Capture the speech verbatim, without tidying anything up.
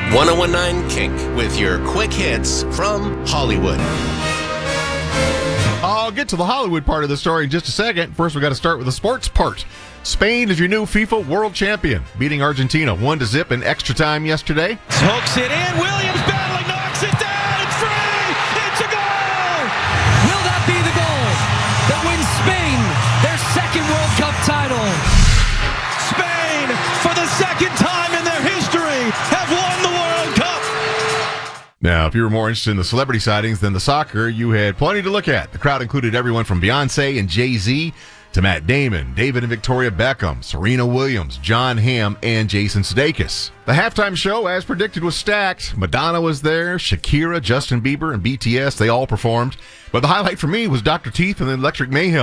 ten nineteen Kink with your quick hits from Hollywood. I'll get to the Hollywood part of the story in just a second. First, we got to start with the sports part. Spain is your new FIFA World Champion, beating Argentina one to zip in extra time yesterday. Hooks it in. Williams battling, knocks it down. It's free. It's a goal. Will that be the goal that wins Spain their second World Cup title? Spain, for the second time in their history, have won the World Cup. Now, if you were more interested in the celebrity sightings than the soccer, you had plenty to look at. The crowd included everyone from Beyonce and Jay-Z to Matt Damon, David and Victoria Beckham, Serena Williams, John Hamm, and Jason Sudeikis. The halftime show, as predicted, was stacked. Madonna was there, Shakira, Justin Bieber, and B T S. They all performed. But the highlight for me was Doctor Teeth and the Electric Mayhem.